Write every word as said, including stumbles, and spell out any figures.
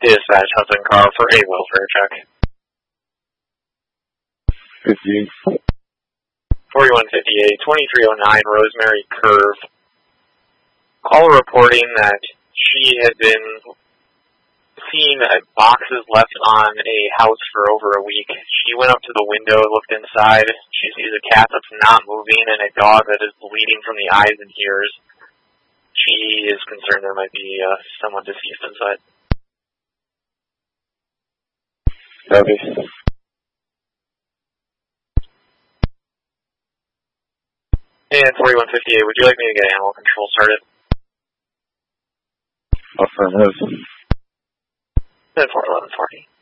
Dispatch Hudson car for a welfare check. fifteen. forty-one fifty-eight, twenty-three oh nine Rosemary Curve. Caller reporting that she had been seen boxes left on a house for over a week. She went up to the window, looked inside. She sees a cat that's not moving and a dog that is bleeding from the eyes and ears. She is concerned there might be uh, someone deceased inside. Copy. And forty-one fifty-eight, would you like me to get animal control started? Affirmative. Then for eleven forty.